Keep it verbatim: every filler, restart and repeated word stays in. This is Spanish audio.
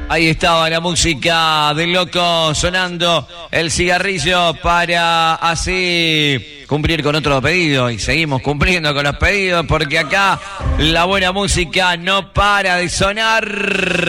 Ahí estaba la música del loco sonando el cigarrillo para así cumplir con otro pedido. Y seguimos cumpliendo con los pedidos porque acá la buena música no para de sonar.